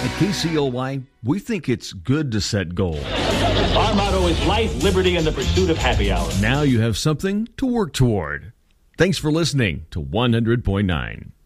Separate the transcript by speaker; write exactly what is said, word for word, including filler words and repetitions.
Speaker 1: At K C O Y, we think it's good to set goals.
Speaker 2: Our motto is life, liberty, and the pursuit of happy hour.
Speaker 1: Now you have something to work toward. Thanks for listening to one hundred point nine.